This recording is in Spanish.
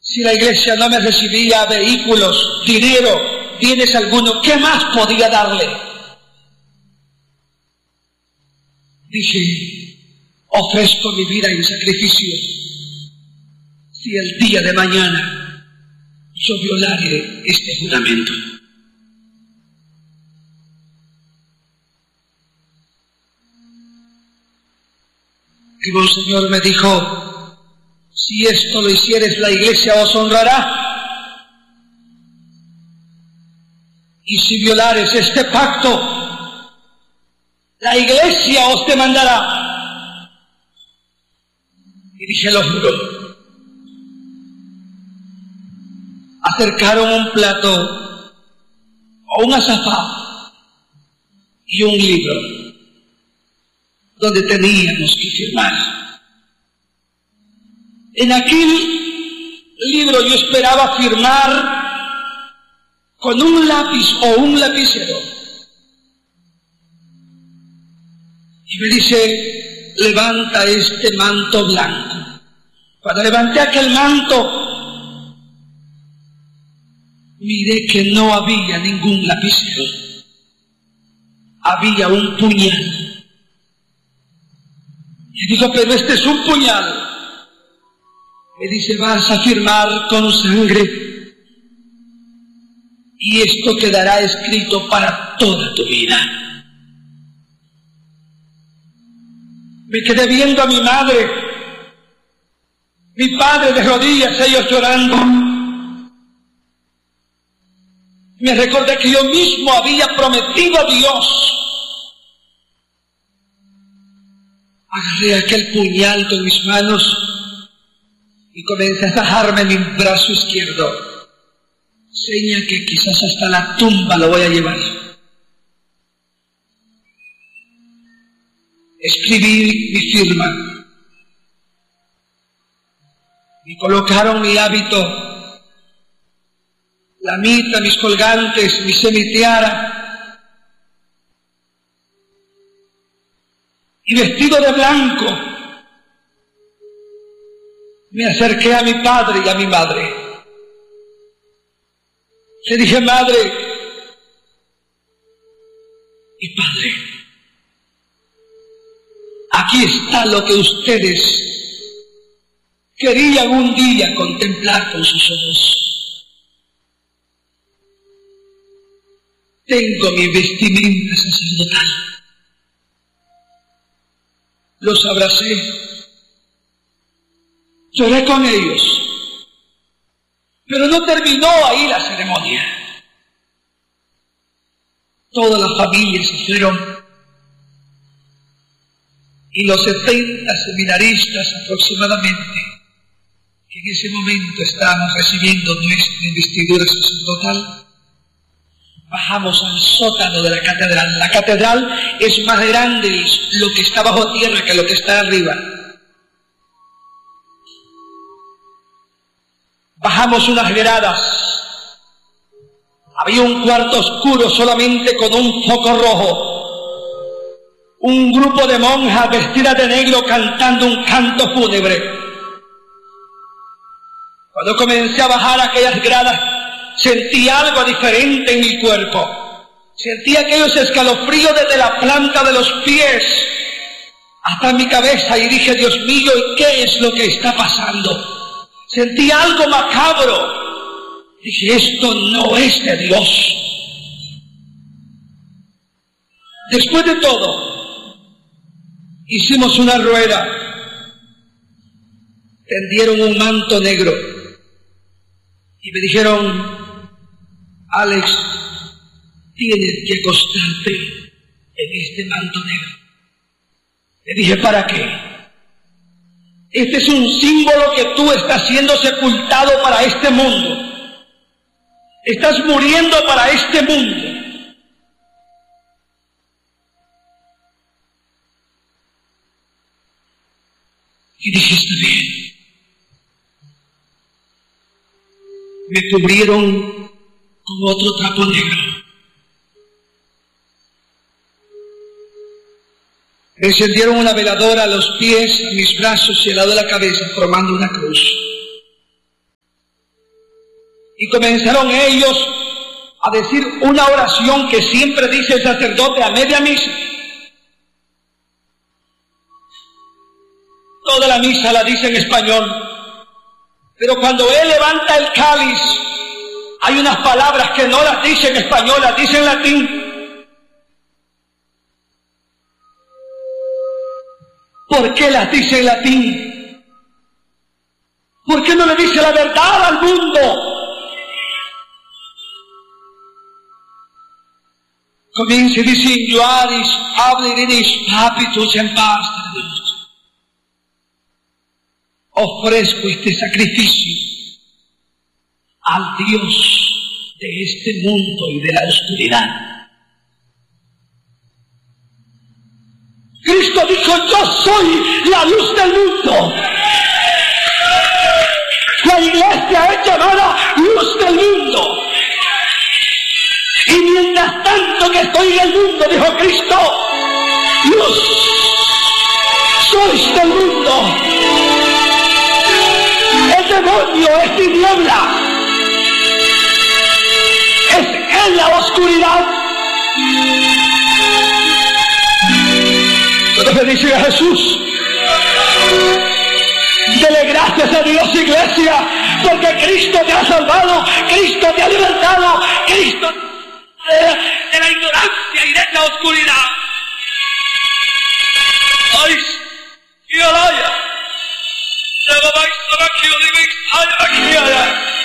Si la iglesia no me recibía vehículos, dinero, bienes alguno, ¿qué más podía darle? Dije, ofrezco mi vida en sacrificio si el día de mañana yo violare este juramento. Y Monseñor me dijo, si esto lo hicieres, la iglesia os honrará. Y si violares este pacto, la iglesia os demandará. Y dije, lo juro. Acercaron un plato o un azafán y un libro donde teníamos que firmar. En aquel libro yo esperaba firmar con un lápiz o un lapicero. Y me dice, levanta este manto blanco. Cuando levanté aquel manto, miré que no había ningún lapicero. Había un puñal. Y dijo, pero este es un puñal. Me dice, vas a firmar con sangre y esto quedará escrito para toda tu vida. Me quedé viendo a mi madre, mi padre de rodillas, ellos llorando. Me recordé que yo mismo había prometido a Dios. Agarré aquel puñal con mis manos y comencé a tajarme mi brazo izquierdo. Seña que quizás hasta la tumba lo voy a llevar. Escribí mi firma. Me colocaron mi hábito, la mitra, mis colgantes, mi semitiara. Y vestido de blanco, me acerqué a mi padre y a mi madre. Le dije, madre y padre, aquí está lo que ustedes querían un día contemplar con sus ojos. Tengo mi vestimenta sacerdotal. Los abracé, lloré con ellos, pero no terminó ahí la ceremonia. Toda la familia se fueron y los 70 seminaristas aproximadamente, que en ese momento estábamos recibiendo nuestra investidura sacerdotal, bajamos al sótano de la catedral. La catedral es más grande lo que está bajo tierra que lo que está arriba. Bajamos unas gradas. Había un cuarto oscuro solamente con un foco rojo. Un grupo de monjas vestidas de negro cantando un canto fúnebre. Cuando comencé a bajar aquellas gradas, sentí algo diferente en mi cuerpo. Sentí aquellos escalofríos desde la planta de los pies hasta mi cabeza y dije, Dios mío, ¿y qué es lo que está pasando? Sentí algo macabro. Dije, esto no es de Dios. Después de todo, hicimos una rueda. Tendieron un manto negro y me dijeron, Alex, tienes que acostarte en este manto negro. Le dije, ¿para qué? Este es un símbolo que tú estás siendo sepultado para este mundo. Estás muriendo para este mundo. Y dije, está bien. Me cubrieron con otro trapo negro. Me encendieron una veladora a los pies, a mis brazos y al lado de la cabeza, formando una cruz. Y comenzaron ellos a decir una oración que siempre dice el sacerdote a media misa. Toda la misa la dice en español, pero cuando él levanta el cáliz, hay unas palabras que no las dice en español, las dice en latín. ¿Por qué las dice en latín? ¿Por qué no le dice la verdad al mundo? Comienza diciendo, Aris, hableris, papitus en paz de Dios. Ofrezco este sacrificio al Dios de este mundo y de la oscuridad. Cristo dijo, yo soy la luz del mundo. La iglesia es llamada luz del mundo. Y mientras tanto que estoy en el mundo, dijo Cristo, luz sois del mundo. El demonio es tiniebla, es en la oscuridad. Entonces dice a Jesús, dele gracias a Dios, iglesia, porque Cristo te ha salvado, Cristo te ha libertado, Cristo de la ignorancia y de esta oscuridad. ¡Ay! ¡Y alaya! ¡Te lo vais a la